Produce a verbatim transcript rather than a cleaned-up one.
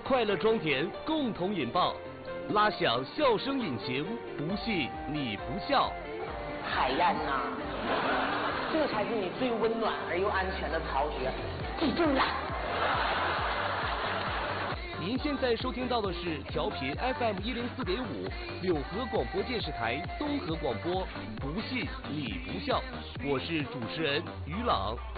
快乐装填，共同引爆，拉响笑声引擎，不信你不笑。 海燕呐，这才是你最温暖而又安全的巢穴，记住了。 您现在收听到的是调频 F M 一零四点五柳河广播电视台东河广播，不信你不笑，我是主持人于朗。